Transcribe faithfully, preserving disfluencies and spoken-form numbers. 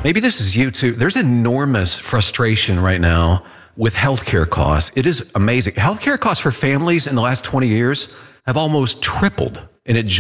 maybe this is you too. There's enormous frustration right now with healthcare costs. It is amazing. Healthcare costs for families in the last twenty years have almost tripled, and it